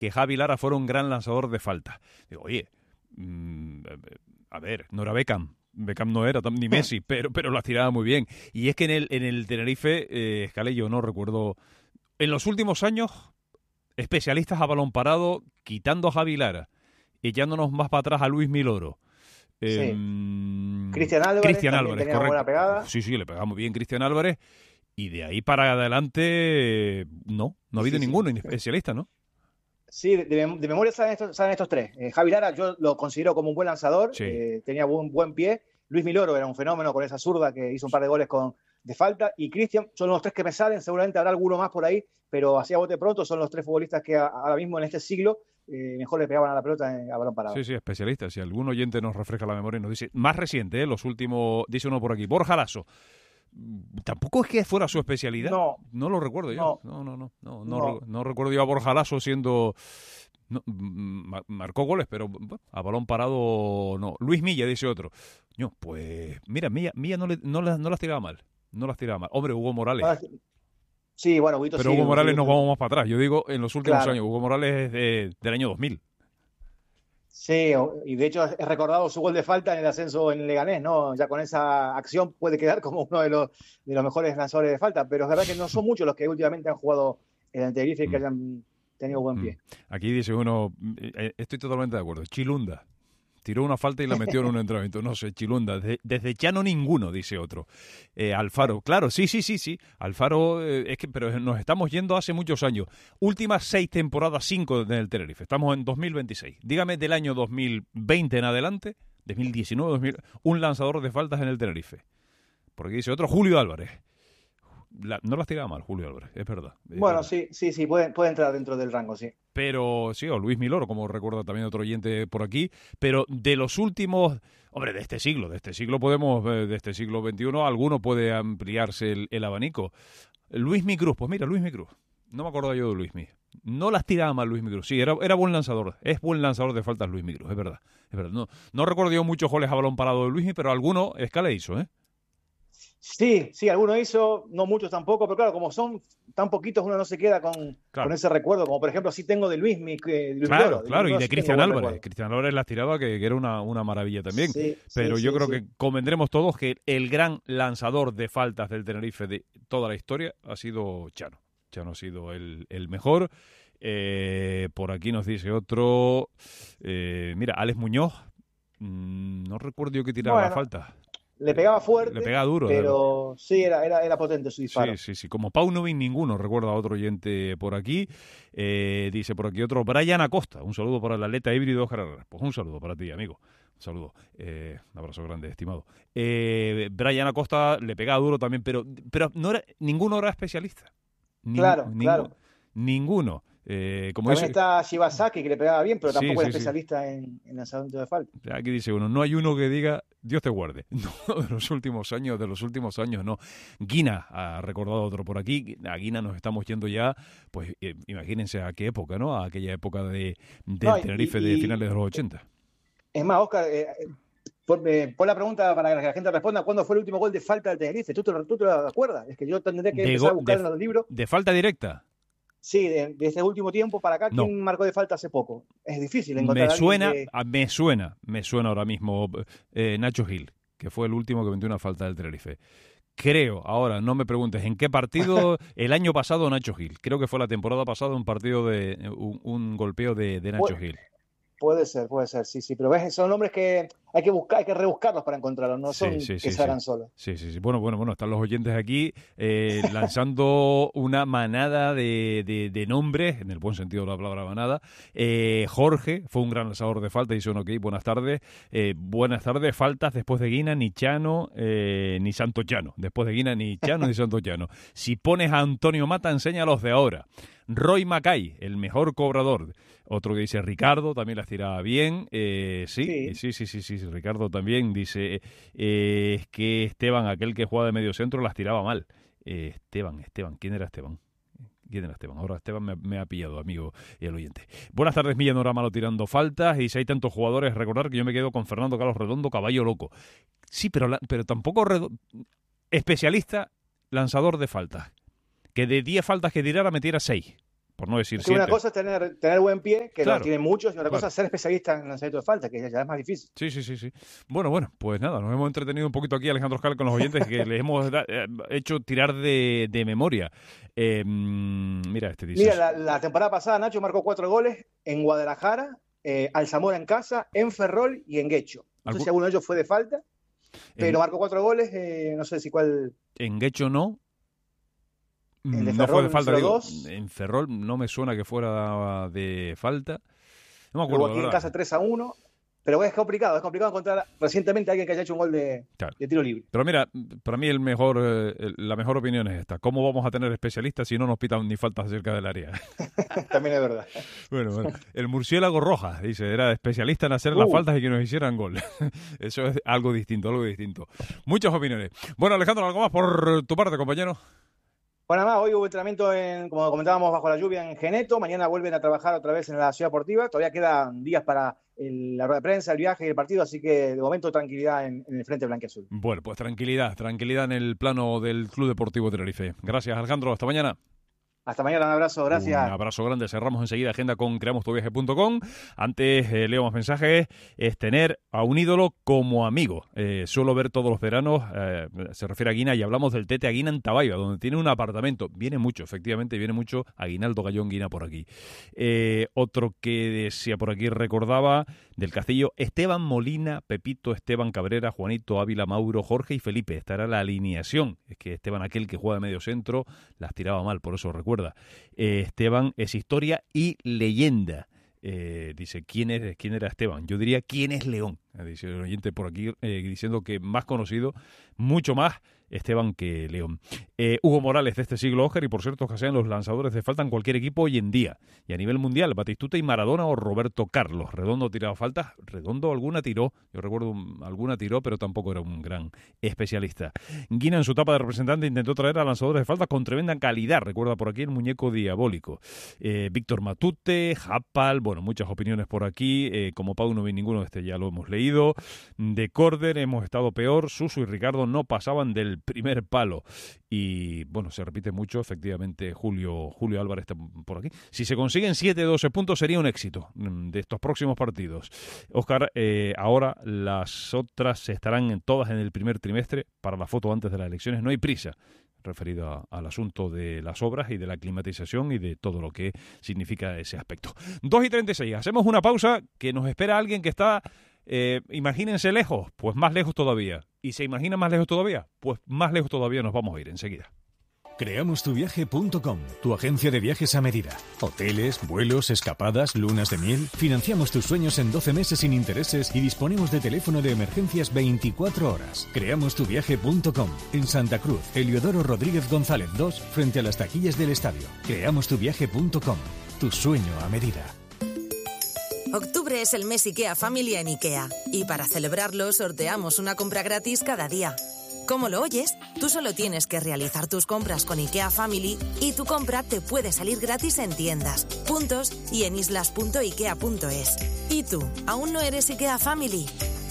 que Javi Lara fuera un gran lanzador de faltas. Digo, oye, a ver, no era Beckham no era ni Messi, pero las tiraba muy bien. Y es que en el Tenerife, Scalé, yo no recuerdo, en los últimos años, especialistas a balón parado, quitando a Javi Lara, echándonos más para atrás a Luis Miloro. Sí. Cristian Álvarez tenía una buena pegada. Sí, le pegaba muy bien Cristian Álvarez. Y de ahí para adelante, no ha habido ninguno especialista, ¿no? Sí, de memoria salen estos tres. Javi Lara yo lo considero como un buen lanzador, Sí. tenía buen pie. Luis Miloro era un fenómeno con esa zurda que hizo un par de goles de falta. Y Cristian, son los tres que me salen, seguramente habrá alguno más por ahí, pero así a bote pronto son los tres futbolistas que ahora mismo en este siglo mejor le pegaban a la pelota a balón parado. Sí, especialistas. Si algún oyente nos refresca la memoria y nos dice, más reciente, los últimos, dice uno por aquí, Borja Lasso. Tampoco es que fuera su especialidad. No lo recuerdo yo. No recuerdo yo a Borja Lasso siendo... No, marcó goles, pero bueno, a balón parado no. Luis Milla, dice otro. No, pues mira, Milla no las tiraba mal. No las tiraba mal. Hombre, Hugo Morales. Sí, bueno, Huguito, pero Hugo Morales nos vamos más para atrás. Yo digo, en los últimos años. Hugo Morales es del año 2000. Sí, y de hecho es recordado su gol de falta en el ascenso en Leganés, ¿no? Ya con esa acción puede quedar como uno de los mejores lanzadores de falta, pero es verdad que no son muchos los que últimamente han jugado en el Tenerife que hayan tenido buen pie. Aquí dice uno, estoy totalmente de acuerdo, Chilunda. Tiró una falta y la metió en un entrenamiento. No sé, Chilunda. Desde Chano ninguno, dice otro. Alfaro, claro, sí. Alfaro, pero nos estamos yendo hace muchos años. Últimas 6 temporadas, 5 en el Tenerife. Estamos en 2026. Dígame del año 2020 en adelante, 2019, un lanzador de faltas en el Tenerife. Porque dice otro, Julio Álvarez. No las tiraba mal, Julio Álvarez, es verdad. Bueno, sí, puede entrar dentro del rango, sí. Pero sí, o Luis Miloro, como recuerda también otro oyente por aquí, pero de los últimos, hombre, de este siglo podemos, de este siglo XXI, alguno puede ampliarse el abanico. Luismi Cruz, pues mira, Luismi Cruz, no me acordaba yo de Luismi. No las tiraba mal Luismi Cruz, sí, era buen lanzador, es buen lanzador de faltas Luismi Cruz, es verdad. No recuerdo yo muchos goles a balón parado de Luismi, pero alguno Scala hizo, ¿eh? Sí, alguno hizo, no muchos tampoco, pero claro, como son tan poquitos, uno no se queda con ese recuerdo, como por ejemplo sí tengo de Luismi. Claro, y de Cristian Álvarez. Cristian Álvarez las tiraba, que era una maravilla también. Pero yo creo que convendremos todos que el gran lanzador de faltas del Tenerife de toda la historia ha sido Chano. Chano ha sido el mejor. Por aquí nos dice otro, mira, Alex Muñoz, no recuerdo yo que tiraba la falta. Le pegaba fuerte, le pegaba duro, pero sí, era potente su disparo. Sí. Como Paunovic ninguno, recuerda a otro oyente por aquí. Dice por aquí otro, Brian Acosta. Un saludo para el atleta híbrido Gerard. Pues un saludo para ti, amigo. Un saludo. Un abrazo grande, estimado. Brian Acosta le pegaba duro también, pero ninguno era especialista. Claro. Ninguno. Como también está Shibasaki, que le pegaba bien, pero tampoco era especialista en lanzamiento de falta. Aquí dice uno, no hay uno que diga Dios te guarde. No, de los últimos años no. Guina, ha recordado otro por aquí. A Guina nos estamos yendo ya, pues imagínense a qué época, ¿no? A aquella época del Tenerife de finales de los 80. Es más, Óscar, pon la pregunta para que la gente responda. ¿Cuándo fue el último gol de falta del Tenerife? ¿Tú te lo acuerdas? Es que yo tendré que empezar a buscar en los libros. ¿De falta directa? Sí, de este último tiempo para acá, ¿quién marcó de falta hace poco? Es difícil encontrar me suena ahora mismo Nacho Gil, que fue el último que metió una falta del Tenerife. Creo, ahora no me preguntes en qué partido, el año pasado Nacho Gil. Creo que fue la temporada pasada un partido de un golpeo de Nacho Gil. Puede ser, sí, pero ves, son nombres que hay que rebuscarlos para encontrarlos, no son que salgan solos. Sí. Bueno, están los oyentes aquí lanzando una manada de nombres, en el buen sentido de la palabra manada. Jorge fue un gran lanzador de falta, dice uno, buenas tardes, faltas después de Guina, ni Chano, ni Santo Chano, después de Guina, ni Chano, ni Santo Chano. Si pones a Antonio Mata, enseña los de ahora. Roy Macay, el mejor cobrador. Otro que dice Ricardo, también las tiraba bien. Sí, Ricardo también dice es que Esteban, aquel que jugaba de medio centro, las tiraba mal. Esteban, ¿quién era Esteban? Ahora Esteban me ha pillado, amigo y el oyente. Buenas tardes, Milla, no era malo tirando faltas. Y si hay tantos jugadores, recordar que yo me quedo con Fernando Carlos Redondo, caballo loco. Sí, pero tampoco especialista lanzador de faltas. Que de 10 faltas que tirara, metiera 6. por no decir que 7. una cosa es tener buen pie, que Claro. no tienen muchos, y otra cosa Claro. es ser especialista en lanzamiento de falta, que ya es más difícil. Sí. Bueno, pues nada, nos hemos entretenido un poquito aquí, Alejandro Oscar, con los oyentes que les hemos hecho tirar de memoria. Mira, este dice... Mira, la temporada pasada Nacho marcó 4 goles en Guadalajara, al Zamora en casa, en Ferrol y en Guecho. No sé si alguno de ellos fue de falta, pero marcó 4 goles, no sé si cuál... En Guecho no. El de no Ferrol, fue de falta, digo. 0-2. En Ferrol no me suena que fuera de falta. No me Luego acuerdo. aquí en casa 3-1. Pero es complicado encontrar recientemente a alguien que haya hecho un gol de tiro libre. Pero mira, para mí la mejor opinión es esta. ¿Cómo vamos a tener especialistas si no nos pitan ni faltas cerca del área? También es verdad. Bueno, el murciélago Rojas, dice, era especialista en hacer las faltas y que nos hicieran gol. Eso es algo distinto. Muchas opiniones. Bueno, Alejandro, ¿algo más por tu parte, compañero? Bueno, además, hoy hubo entrenamiento, como comentábamos, bajo la lluvia en Geneto. Mañana vuelven a trabajar otra vez en la Ciudad Deportiva. Todavía quedan días para la rueda de prensa, el viaje y el partido, así que de momento tranquilidad en el frente blanquiazul. Bueno, pues tranquilidad en el plano del Club Deportivo Tenerife. Gracias, Alejandro. Hasta mañana. Hasta mañana, un abrazo, gracias. Un abrazo grande. Cerramos enseguida agenda con creamostuviaje.com. Antes, leo más mensajes. Es tener a un ídolo como amigo. Suelo ver todos los veranos, se refiere a Guina, y hablamos del Tete Aguina en Tabaiba, donde tiene un apartamento. Viene mucho, efectivamente, Aguinaldo Gallón Guina por aquí. Otro que decía por aquí, recordaba del Castillo, Esteban Molina, Pepito, Esteban Cabrera, Juanito Ávila, Mauro, Jorge y Felipe. Esta era la alineación. Es que Esteban, aquel que juega de medio centro, las tiraba mal, por eso recuerda. Esteban es historia y leyenda. Dice, ¿quién era Esteban? Yo diría, ¿quién es León? Dice el oyente por aquí, diciendo que más conocido, mucho más Esteban que León. Hugo Morales, de este siglo, Óscar, y por cierto, que sean los lanzadores de falta en cualquier equipo hoy en día. Y a nivel mundial, Batistuta y Maradona o Roberto Carlos. Redondo tiraba faltas, Redondo alguna tiró, yo recuerdo alguna tiró, pero tampoco era un gran especialista. Guina, en su etapa de representante, intentó traer a lanzadores de falta con tremenda calidad. Recuerda por aquí el muñeco diabólico. Víctor Matute, Japal, bueno, muchas opiniones por aquí. Como Pau no vi ninguno, ya lo hemos leído. De Corder hemos estado peor. Suso y Ricardo no pasaban del primer palo. Y bueno, se repite mucho, efectivamente. Julio Álvarez está por aquí. Si se consiguen 7-12 puntos sería un éxito de estos próximos partidos. Óscar, ahora las otras estarán todas en el primer trimestre. Para la foto antes de las elecciones no hay prisa, referido al asunto de las obras y de la climatización y de todo lo que significa ese aspecto. 2:36, hacemos una pausa, que nos espera alguien que está, imagínense, lejos, pues más lejos todavía. Y se imagina más lejos todavía, pues más lejos todavía nos vamos a ir enseguida. Creamostuviaje.com, tu agencia de viajes a medida. Hoteles, vuelos, escapadas, lunas de miel. Financiamos tus sueños en 12 meses sin intereses y disponemos de teléfono de emergencias 24 horas. Creamostuviaje.com, en Santa Cruz, Eliodoro Rodríguez González 2, frente a las taquillas del estadio. Creamostuviaje.com, tu sueño a medida. Octubre es el mes IKEA Family en IKEA. Y para celebrarlo sorteamos una compra gratis cada día. ¿Cómo lo oyes? Tú solo tienes que realizar tus compras con IKEA Family y tu compra te puede salir gratis en tiendas, puntos y en islas.ikea.es. ¿Y tú, aún no eres IKEA Family?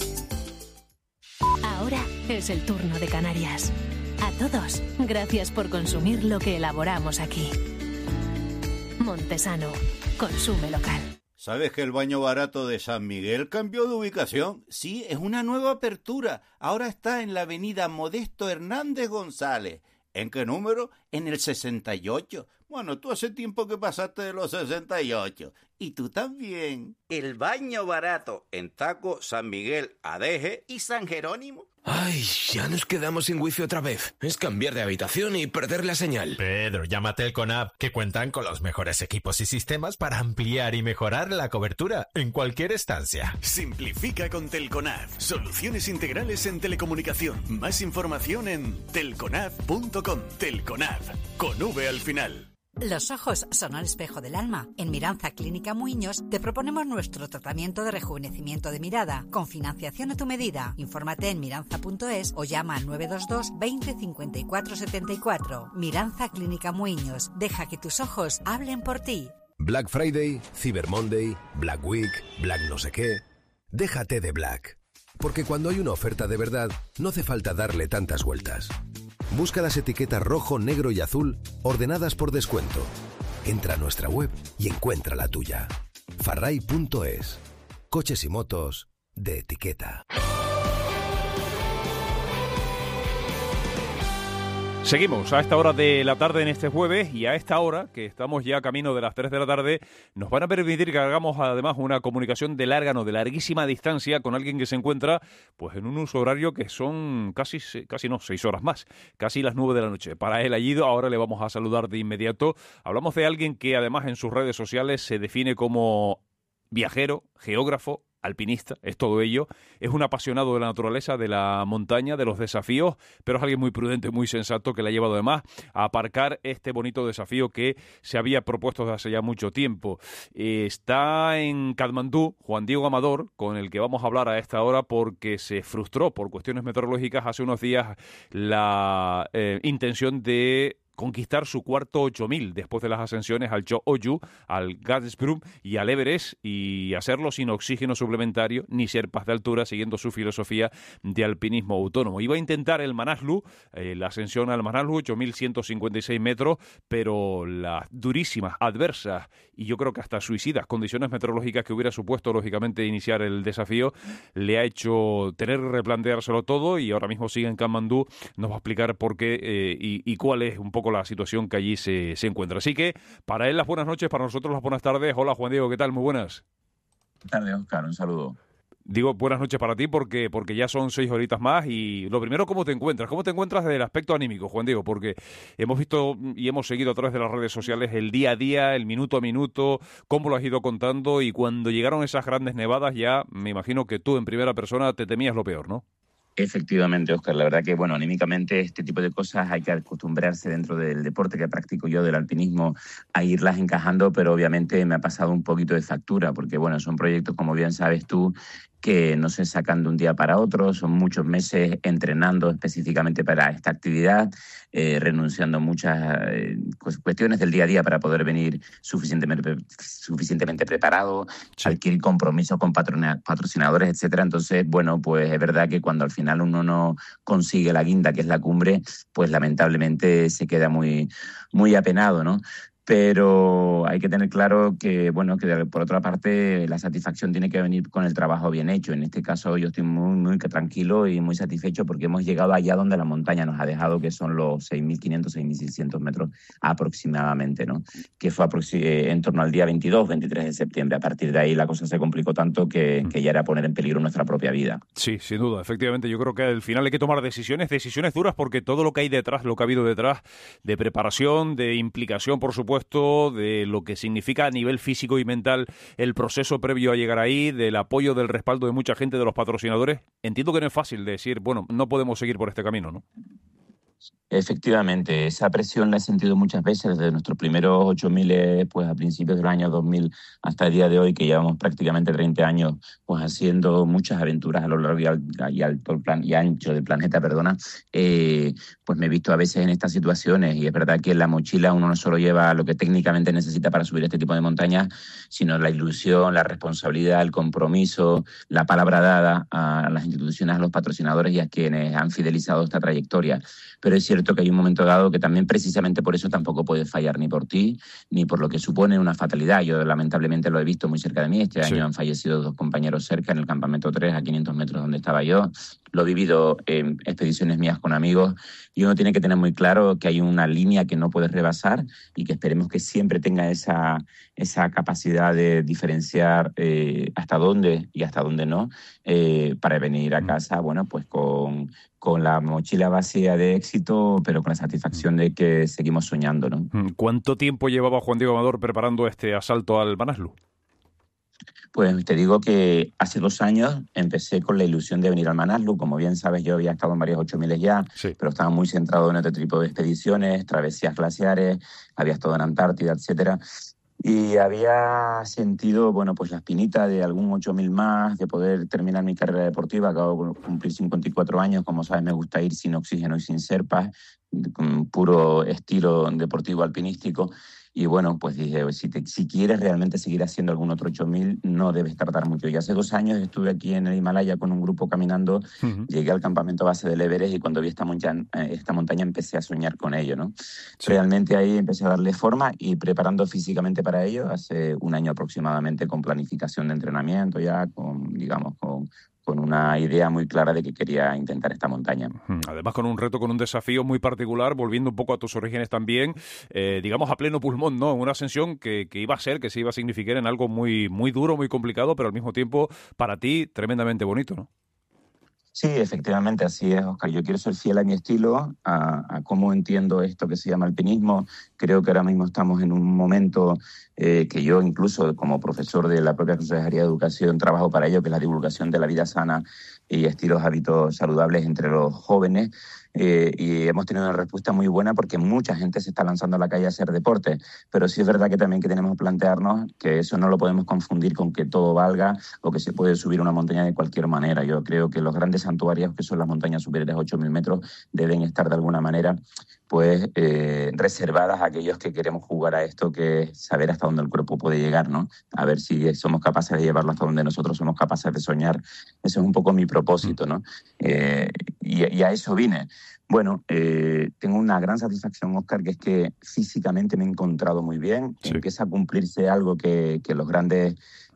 Ahora es el turno de Canarias. A todos, gracias por consumir lo que elaboramos aquí. Montesano, consume local. ¿Sabes que el baño barato de San Miguel cambió de ubicación? Sí, es una nueva apertura. Ahora está en la avenida Modesto Hernández González. ¿En qué número? En el 68. Bueno, tú hace tiempo que pasaste de los 68. Y tú también. El baño barato en Taco, San Miguel, Adeje y San Jerónimo. Ay, ya nos quedamos sin wifi otra vez. Es cambiar de habitación y perder la señal. Pedro, llama a Telconab, que cuentan con los mejores equipos y sistemas para ampliar y mejorar la cobertura en cualquier estancia. Simplifica con Telconab. Soluciones integrales en telecomunicación. Más información en telconab.com. Telconab, con V al final. Los ojos son el espejo del alma. En Miranza Clínica Muiños te proponemos nuestro tratamiento de rejuvenecimiento de mirada con financiación a tu medida. Infórmate en miranza.es o llama al 922 20 54 74. Miranza Clínica Muiños. Deja que tus ojos hablen por ti. Black Friday, Cyber Monday, Black Week, Black no sé qué. Déjate de Black. Porque cuando hay una oferta de verdad, no hace falta darle tantas vueltas. Busca las etiquetas rojo, negro y azul ordenadas por descuento. Entra a nuestra web y encuentra la tuya. Farray.es. Coches y motos de etiqueta. Seguimos a esta hora de la tarde en este jueves, y a esta hora, que estamos ya camino de las 3 de la tarde, nos van a permitir que hagamos además una comunicación de larguísima distancia con alguien que se encuentra pues en un uso horario que son casi 6 horas más, casi las 9 de la noche. Para él allí, ahora le vamos a saludar de inmediato. Hablamos de alguien que además en sus redes sociales se define como viajero, geógrafo, alpinista, es todo ello. Es un apasionado de la naturaleza, de la montaña, de los desafíos, pero es alguien muy prudente, muy sensato, que le ha llevado además a aparcar este bonito desafío que se había propuesto desde hace ya mucho tiempo. Está en Katmandú Juan Diego Amador, con el que vamos a hablar a esta hora porque se frustró por cuestiones meteorológicas hace unos días la intención de conquistar su cuarto 8000 después de las ascensiones al Cho Oyu, al Gatsbrum y al Everest, y hacerlo sin oxígeno suplementario ni sherpas de altura, siguiendo su filosofía de alpinismo autónomo. Iba a intentar el Manaslu, la ascensión al Manaslu, 8156 metros, pero las durísimas, adversas y yo creo que hasta suicidas condiciones meteorológicas que hubiera supuesto lógicamente iniciar el desafío le ha hecho tener que replanteárselo todo, y ahora mismo sigue en Katmandú. Nos va a explicar por qué y cuál es un poco la situación que allí se encuentra. Así que para él las buenas noches, para nosotros las buenas tardes. Hola Juan Diego, ¿qué tal? Muy buenas. Buenas tardes, Óscar, un saludo. Digo buenas noches para ti porque ya son 6 horitas más. Y lo primero, ¿cómo te encuentras? ¿Cómo te encuentras desde el aspecto anímico, Juan Diego? Porque hemos visto y hemos seguido a través de las redes sociales el día a día, el minuto a minuto, cómo lo has ido contando, y cuando llegaron esas grandes nevadas ya me imagino que tú en primera persona te temías lo peor, ¿no? Efectivamente, Óscar, la verdad que, bueno, anímicamente este tipo de cosas hay que acostumbrarse dentro del deporte que practico yo, del alpinismo, a irlas encajando, pero obviamente me ha pasado un poquito de factura, porque, bueno, son proyectos, como bien sabes tú, que no se sacan de un día para otro, son muchos meses entrenando específicamente para esta actividad, renunciando a muchas cuestiones del día a día para poder venir suficientemente preparado, sí, adquirir compromisos con patrocinadores, etcétera. Entonces, bueno, pues es verdad que cuando al final uno no consigue la guinda, que es la cumbre, pues lamentablemente se queda muy, muy apenado, ¿no? Pero hay que tener claro que, bueno, que por otra parte la satisfacción tiene que venir con el trabajo bien hecho. En este caso yo estoy muy, muy tranquilo y muy satisfecho porque hemos llegado allá donde la montaña nos ha dejado, que son los 6.500, 6.600 metros aproximadamente, ¿no? Que fue en torno al día 22, 23 de septiembre. A partir de ahí la cosa se complicó tanto que ya era poner en peligro nuestra propia vida. Sí, sin duda. Efectivamente, yo creo que al final hay que tomar decisiones duras, porque todo lo que hay detrás, lo que ha habido detrás de preparación, de implicación, por supuesto, de lo que significa a nivel físico y mental el proceso previo a llegar ahí, del apoyo, del respaldo de mucha gente, de los patrocinadores. Entiendo que no es fácil decir, bueno, no podemos seguir por este camino, ¿no? Efectivamente, esa presión la he sentido muchas veces desde nuestros primeros 8000, pues a principios del año 2000 hasta el día de hoy, que llevamos prácticamente 30 años pues haciendo muchas aventuras a lo largo y ancho del planeta, pues me he visto a veces en estas situaciones, y es verdad que en la mochila uno no solo lleva lo que técnicamente necesita para subir este tipo de montañas, sino la ilusión, la responsabilidad, el compromiso, la palabra dada a las instituciones, a los patrocinadores y a quienes han fidelizado esta trayectoria. Pero es cierto que hay un momento dado que también precisamente por eso tampoco puede fallar ni por ti, ni por lo que supone una fatalidad. Yo lamentablemente lo he visto muy cerca de mí. Este año han fallecido 2 compañeros cerca en el campamento 3, a 500 metros donde estaba yo. Lo he vivido en expediciones mías con amigos, y uno tiene que tener muy claro que hay una línea que no puedes rebasar, y que esperemos que siempre tenga esa capacidad de diferenciar hasta dónde y hasta dónde no, para venir a casa, bueno, pues con la mochila vacía de éxito, pero con la satisfacción de que seguimos soñando, ¿no? ¿Cuánto tiempo llevaba Juan Diego Amador preparando este asalto al Manaslu? Pues te digo que hace 2 años empecé con la ilusión de venir al Manaslu. Como bien sabes, yo había estado en varios 8000 ya, sí, pero estaba muy centrado en otro tipo de expediciones, travesías glaciares, había estado en Antártida, etcétera. Y había sentido, bueno, pues la espinita de algún 8000 más, de poder terminar mi carrera deportiva. Acabo de cumplir 54 años, como sabes, me gusta ir sin oxígeno y sin sherpas, con puro estilo deportivo alpinístico. Y bueno, pues dije, si quieres realmente seguir haciendo algún otro 8000, no debes tardar mucho. Y hace 2 años estuve aquí en el Himalaya con un grupo caminando, llegué al campamento base del Everest y cuando vi esta montaña empecé a soñar con ello, ¿no? Sí. Realmente ahí empecé a darle forma y preparando físicamente para ello hace 1 año aproximadamente, con planificación de entrenamiento ya, con una idea muy clara de que quería intentar esta montaña. Además, con un reto, con un desafío muy particular, volviendo un poco a tus orígenes también, digamos a pleno pulmón, ¿no? Una ascensión que se iba a significar en algo muy, muy duro, muy complicado, pero al mismo tiempo, para ti, tremendamente bonito, ¿no? Sí, efectivamente, así es, Óscar. Yo quiero ser fiel a mi estilo, a cómo entiendo esto que se llama alpinismo. Creo que ahora mismo estamos en un momento que yo incluso como profesor de la propia Consejería de Educación trabajo para ello, que es la divulgación de la vida sana y estilos hábitos saludables entre los jóvenes. Y hemos tenido una respuesta muy buena porque mucha gente se está lanzando a la calle a hacer deporte, pero sí es verdad que también que tenemos que plantearnos que eso no lo podemos confundir con que todo valga o que se puede subir una montaña de cualquier manera. Yo creo que los grandes santuarios, que son las montañas superiores a 8.000 metros, deben estar de alguna manera pues reservadas a aquellos que queremos jugar a esto, que es saber hasta dónde el cuerpo puede llegar, ¿no? A ver si somos capaces de llevarlo hasta donde nosotros somos capaces de soñar. Eso es un poco mi propósito, ¿no? Y a eso vine. Bueno, tengo una gran satisfacción, Óscar, que es que físicamente me he encontrado muy bien. Sí. Empieza a cumplirse algo que los grandes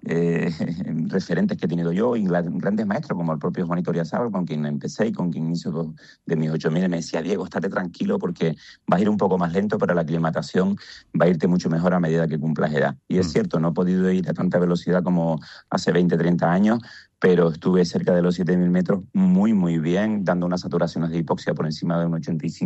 referentes que he tenido yo y grandes maestros como el propio Juanito Oriazábal, con quien empecé y con quien inicio de mis 8.000, me decía: Diego, estate tranquilo porque vas a ir un poco más lento, pero la aclimatación va a irte mucho mejor a medida que cumplas edad. Y es cierto, no he podido ir a tanta velocidad como hace 20, 30 años, pero estuve cerca de los 7.000 metros muy, muy bien, dando unas saturaciones de hipoxia por encima de un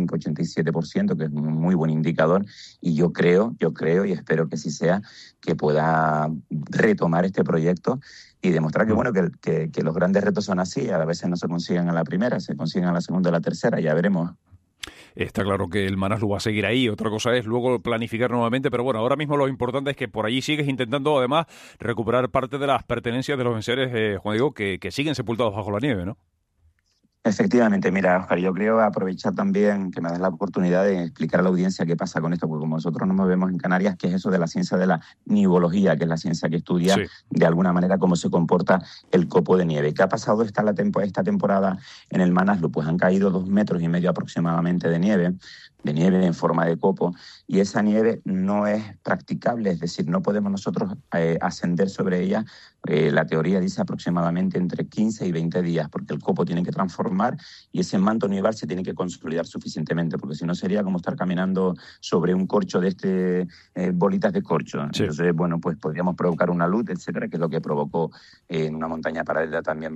85-87%, que es un muy buen indicador, y yo creo, y espero que así sea, que pueda retomar este proyecto y demostrar que, bueno, que los grandes retos son así, a veces no se consiguen a la primera, se consiguen a la segunda o a la tercera, ya veremos. Está claro que el Manaslu va a seguir ahí, otra cosa es luego planificar nuevamente, pero bueno, ahora mismo lo importante es que por allí sigues intentando además recuperar parte de las pertenencias de los enseres, Juan Diego, que siguen sepultados bajo la nieve, ¿no? Efectivamente, mira, Óscar, yo creo aprovechar también que me das la oportunidad de explicar a la audiencia qué pasa con esto, porque como nosotros nos movemos en Canarias, que es eso de la ciencia de la nivología, que es la ciencia que estudia de alguna manera cómo se comporta el copo de nieve. ¿Qué ha pasado esta temporada en el Manaslu? Pues han caído 2,5 metros aproximadamente de nieve en forma de copo, y esa nieve no es practicable, es decir, no podemos nosotros ascender sobre ella. La teoría dice aproximadamente entre 15 y 20 días, porque el copo tiene que transformar y ese manto nival se tiene que consolidar suficientemente, porque si no sería como estar caminando sobre un corcho de bolitas de corcho. Sí. Entonces, bueno, pues podríamos provocar una luz, etcétera, que es lo que provocó en una montaña paralela también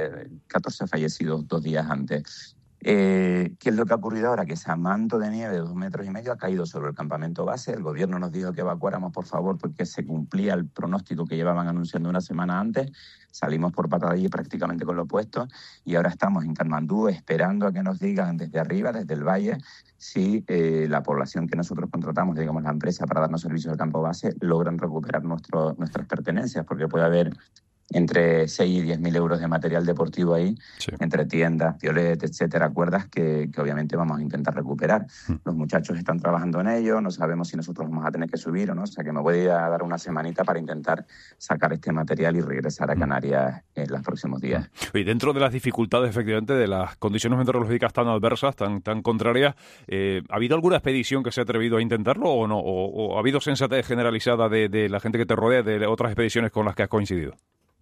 14 fallecidos 2 días antes. ¿Qué es lo que ha ocurrido ahora? Que ese manto de nieve de 2,5 metros ha caído sobre el campamento base. El gobierno nos dijo que evacuáramos, por favor, porque se cumplía el pronóstico que llevaban anunciando una semana antes. Salimos por patadilla prácticamente con lo opuesto y ahora estamos en Katmandú esperando a que nos digan desde arriba, desde el valle, si la población que nosotros contratamos, digamos la empresa para darnos servicios al campo base, logran recuperar nuestras pertenencias, porque puede haber entre 6 y 10.000 euros de material deportivo ahí, entre tiendas, violet, etcétera, cuerdas que obviamente vamos a intentar recuperar. Los muchachos están trabajando en ello, no sabemos si nosotros vamos a tener que subir o no, o sea que me voy a dar una semanita para intentar sacar este material y regresar a Canarias en los próximos días. Y dentro de las dificultades, efectivamente, de las condiciones meteorológicas tan adversas, tan contrarias, ¿ha habido alguna expedición que se ha atrevido a intentarlo o no? ¿O ha habido sensatez generalizada de la gente que te rodea, de otras expediciones con las que has coincidido?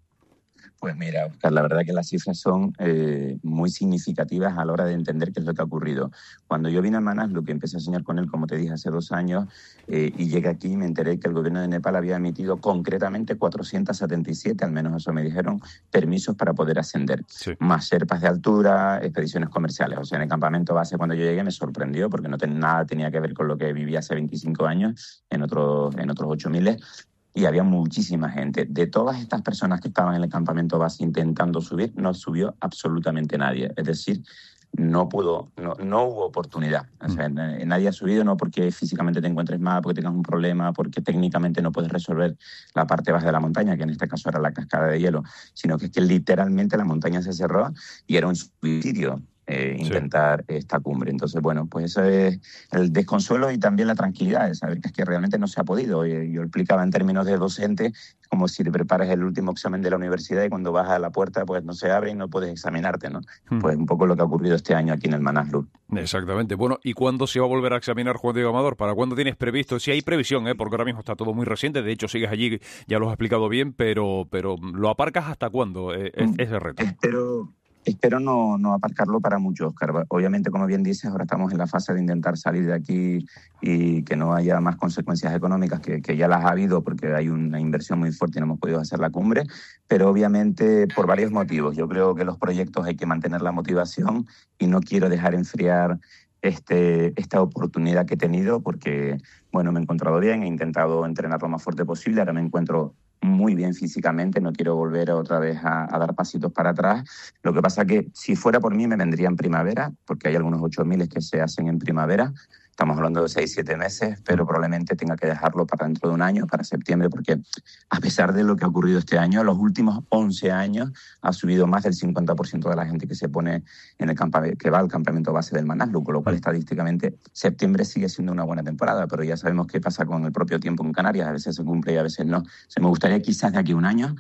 Pues mira, Óscar, la verdad que las cifras son muy significativas a la hora de entender qué es lo que ha ocurrido. Cuando yo vine a Manaslu, que empecé a soñar con él, como te dije, hace 2 años, y llegué aquí y me enteré que el gobierno de Nepal había emitido concretamente 477, al menos eso me dijeron, permisos para poder ascender. Sí. Más sherpas de altura, expediciones comerciales. O sea, en el campamento base cuando yo llegué me sorprendió porque nada tenía que ver con lo que viví hace 25 años en otros 8.000. Y había muchísima gente. De todas estas personas que estaban en el campamento base intentando subir, no subió absolutamente nadie. Es decir, no hubo oportunidad. O sea, nadie ha subido, no porque físicamente te encuentres mal, porque tengas un problema, porque técnicamente no puedes resolver la parte baja de la montaña, que en este caso era la cascada de hielo, sino que es que literalmente la montaña se cerró y era un suicidio. intentar esta cumbre. Entonces, bueno, pues eso es el desconsuelo y también la tranquilidad de saber que es que realmente no se ha podido. Yo explicaba en términos de docente, como si te preparas el último examen de la universidad y cuando vas a la puerta pues no se abre y no puedes examinarte, ¿no? Pues un poco lo que ha ocurrido este año aquí en el Manaslu. Exactamente. Bueno, ¿y cuándo se va a volver a examinar, Juan Diego Amador? ¿Para cuándo tienes previsto? Si hay previsión, porque ahora mismo está todo muy reciente, de hecho sigues allí, ya lo has explicado bien, pero ¿lo aparcas hasta cuándo ese reto? Espero no aparcarlo para mucho, Óscar. Obviamente, como bien dices, ahora estamos en la fase de intentar salir de aquí y que no haya más consecuencias económicas, que ya las ha habido porque hay una inversión muy fuerte y no hemos podido hacer la cumbre, pero obviamente por varios motivos. Yo creo que los proyectos hay que mantener la motivación y no quiero dejar enfriar esta oportunidad que he tenido porque, bueno, me he encontrado bien, he intentado entrenar lo más fuerte posible, ahora me encuentro muy bien físicamente, no quiero volver otra vez a dar pasitos para atrás. Lo que pasa que si fuera por mí me vendría en primavera, porque hay algunos 8.000 que se hacen en primavera. Estamos hablando de 6-7 meses, pero probablemente tenga que dejarlo para dentro de un año, para septiembre, porque a pesar de lo que ha ocurrido este año, los últimos 11 años ha subido más del 50% de la gente que se pone en el que va al campamento base del Manaslu, con lo cual estadísticamente septiembre sigue siendo una buena temporada, pero ya sabemos qué pasa con el propio tiempo en Canarias, a veces se cumple y a veces no. Me gustaría quizás de aquí a un año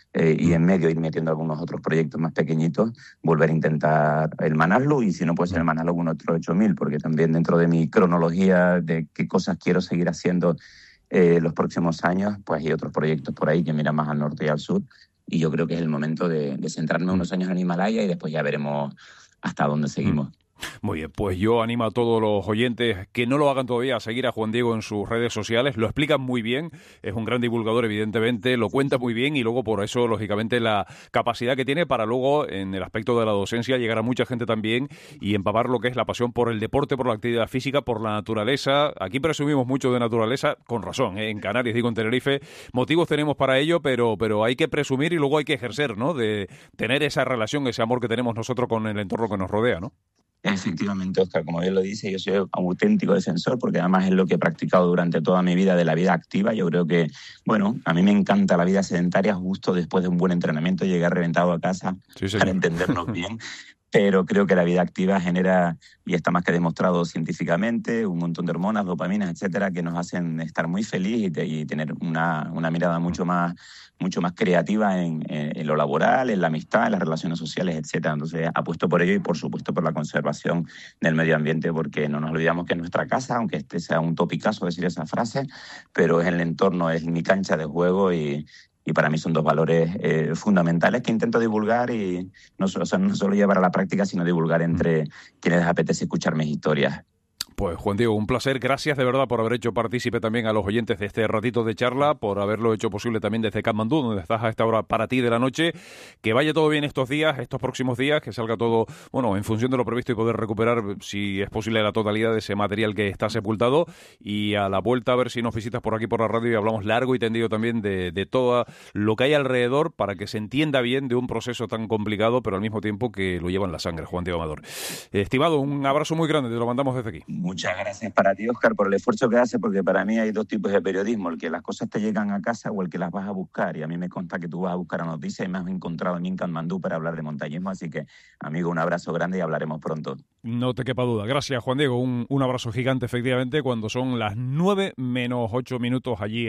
y en medio ir metiendo algunos otros proyectos más pequeñitos, volver a intentar el Manaslu y si no puede ser el Manaslu un otro 8.000, porque también dentro de mi cronología de qué cosas quiero seguir haciendo los próximos años, pues hay otros proyectos por ahí que miran más al norte y al sur y yo creo que es el momento de centrarme unos años en Himalaya y después ya veremos hasta dónde seguimos. Muy bien, pues yo animo a todos los oyentes que no lo hagan todavía a seguir a Juan Diego en sus redes sociales, lo explica muy bien, es un gran divulgador evidentemente, lo cuenta muy bien y luego por eso lógicamente la capacidad que tiene para luego en el aspecto de la docencia llegar a mucha gente también y empapar lo que es la pasión por el deporte, por la actividad física, por la naturaleza. Aquí presumimos mucho de naturaleza, con razón, en Canarias, digo en Tenerife, motivos tenemos para ello, pero hay que presumir y luego hay que ejercer, ¿no? De tener esa relación, ese amor que tenemos nosotros con el entorno que nos rodea, ¿no? Efectivamente, Óscar, como bien lo dice, yo soy un auténtico defensor porque además es lo que he practicado durante toda mi vida de la vida activa. Yo creo que, bueno, a mí me encanta la vida sedentaria justo después de un buen entrenamiento, llegar reventado a casa para entendernos bien. Pero creo que la vida activa genera, y está más que demostrado científicamente, un montón de hormonas, dopaminas, etcétera, que nos hacen estar muy felices y tener una mirada mucho más creativa en lo laboral, en la amistad, en las relaciones sociales, etcétera. Entonces, apuesto por ello y, por supuesto, por la conservación del medio ambiente, porque no nos olvidamos que es nuestra casa, aunque este sea un topicazo decir esa frase, pero es el entorno, es mi cancha de juego y para mí son dos valores fundamentales que intento divulgar y no solo llevar a la práctica, sino divulgar entre quienes les apetece escuchar mis historias. Pues Juan Diego, un placer, gracias de verdad por haber hecho partícipe también a los oyentes de este ratito de charla, por haberlo hecho posible también desde Katmandú, donde estás a esta hora para ti de la noche. Que vaya todo bien estos días, estos próximos días, que salga todo, bueno, en función de lo previsto y poder recuperar, si es posible, la totalidad de ese material que está sepultado. Y a la vuelta a ver si nos visitas por aquí por la radio y hablamos largo y tendido también de todo lo que hay alrededor para que se entienda bien de un proceso tan complicado, pero al mismo tiempo que lo lleva en la sangre, Juan Diego Amador. Estimado, un abrazo muy grande, te lo mandamos desde aquí. Muchas gracias para ti, Óscar, por el esfuerzo que hace, porque para mí hay dos tipos de periodismo, el que las cosas te llegan a casa o el que las vas a buscar, y a mí me consta que tú vas a buscar la noticia y me has encontrado en Katmandú para hablar de montañismo, así que, amigo, un abrazo grande y hablaremos pronto. No te quepa duda. Gracias, Juan Diego, un abrazo gigante, efectivamente, cuando son las 9 menos 8 minutos allí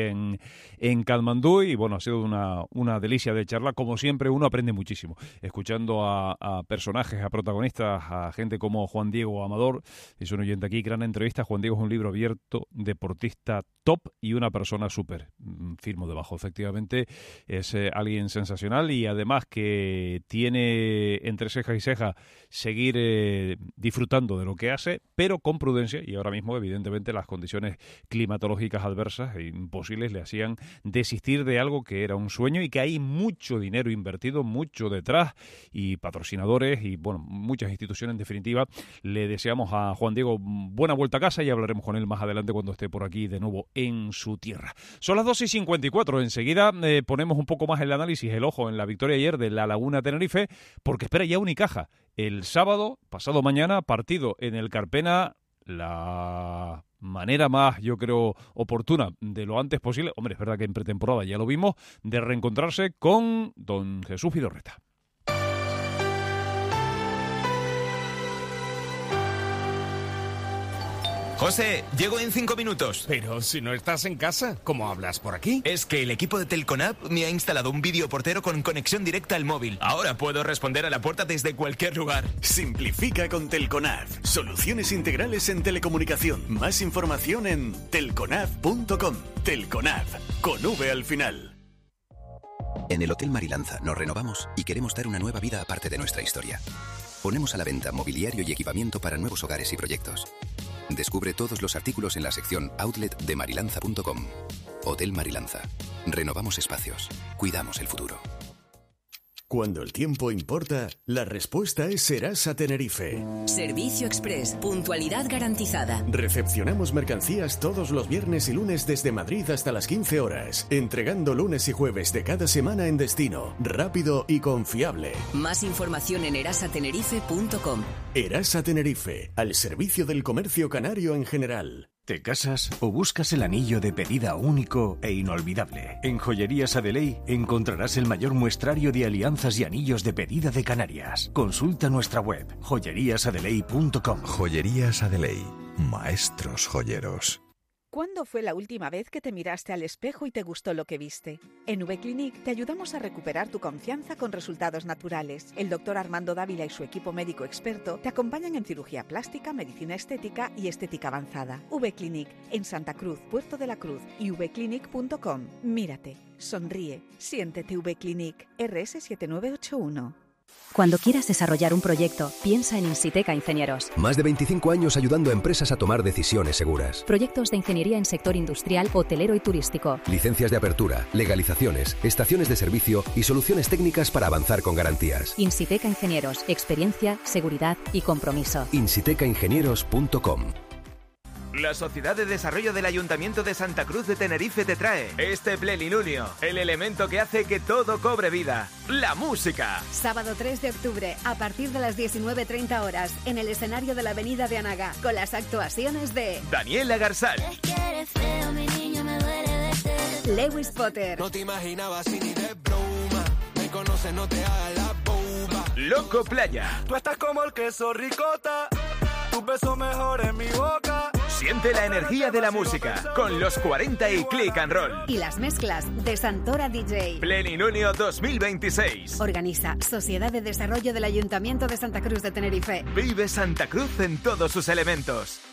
en Katmandú, y bueno, ha sido una delicia de charla, como siempre uno aprende muchísimo, escuchando a personajes, a protagonistas, a gente como Juan Diego Amador, es un oyente aquí, gran entrevista. Juan Diego es un libro abierto, deportista top y una persona súper, firmo debajo, efectivamente, es alguien sensacional y además que tiene entre ceja y ceja seguir disfrutando de lo que hace, pero con prudencia, y ahora mismo evidentemente las condiciones climatológicas adversas e imposibles le hacían desistir de algo que era un sueño y que hay mucho dinero invertido, mucho detrás y patrocinadores y bueno, muchas instituciones. En definitiva, le deseamos a Juan Diego buena vuelta a casa y hablaremos con él más adelante cuando esté por aquí de nuevo en su tierra. Son las 2:54, enseguida ponemos un poco más el análisis, el ojo en la victoria ayer de La Laguna Tenerife, porque espera ya Unicaja el sábado, pasado mañana, partido en el Carpena, la manera más, yo creo, oportuna de lo antes posible, hombre, es verdad que en pretemporada ya lo vimos, de reencontrarse con don Jesús Vidorreta. José, llego en 5 minutos. Pero si no estás en casa, ¿cómo hablas por aquí? Es que el equipo de Telconav me ha instalado un videoportero con conexión directa al móvil. Ahora puedo responder a la puerta desde cualquier lugar. Simplifica con Telconav. Soluciones integrales en telecomunicación. Más información en telconav.com. Telconav, con V al final. En el Hotel Marilanza nos renovamos y queremos dar una nueva vida aparte de nuestra historia. Ponemos a la venta mobiliario y equipamiento para nuevos hogares y proyectos. Descubre todos los artículos en la sección Outlet de marilanza.com. Hotel Marilanza. Renovamos espacios. Cuidamos el futuro. Cuando el tiempo importa, la respuesta es Serasa Tenerife. Servicio Express, puntualidad garantizada. Recepcionamos mercancías todos los viernes y lunes desde Madrid hasta las 15 horas, entregando lunes y jueves de cada semana en destino, rápido y confiable. Más información en erasatenerife.com. Erasa Tenerife, al servicio del comercio canario en general. ¿Te casas o buscas el anillo de pedida único e inolvidable? En Joyerías Adeley encontrarás el mayor muestrario de alianzas y anillos de pedida de Canarias. Consulta nuestra web, joyeriasadeley.com. Joyerías Adeley, maestros joyeros. ¿Cuándo fue la última vez que te miraste al espejo y te gustó lo que viste? En V-Clinic te ayudamos a recuperar tu confianza con resultados naturales. El doctor Armando Dávila y su equipo médico experto te acompañan en cirugía plástica, medicina estética y estética avanzada. V-Clinic, en Santa Cruz, Puerto de la Cruz y vclinic.com. Mírate, sonríe, siéntete V-Clinic. RS 7981. Cuando quieras desarrollar un proyecto, piensa en Insiteca Ingenieros. Más de 25 años ayudando a empresas a tomar decisiones seguras. Proyectos de ingeniería en sector industrial, hotelero y turístico. Licencias de apertura, legalizaciones, estaciones de servicio y soluciones técnicas para avanzar con garantías. Insiteca Ingenieros, experiencia, seguridad y compromiso. insitecaingenieros.com. La Sociedad de Desarrollo del Ayuntamiento de Santa Cruz de Tenerife te trae este plenilunio, el elemento que hace que todo cobre vida, la música. Sábado 3 de octubre, a partir de las 19:30 horas, en el escenario de la Avenida de Anaga, con las actuaciones de Daniela Garzal, Lewis Potter, no te imaginabas si ni de broma, me conoces, no te hagas la boba, Loco Playa. Tú estás como el queso ricota, tu beso mejor en mi boca. Siente la energía de la música con los 40 y Click and Roll. Y las mezclas de Santora DJ. Plenilunio 2026. Organiza Sociedad de Desarrollo del Ayuntamiento de Santa Cruz de Tenerife. Vive Santa Cruz en todos sus elementos.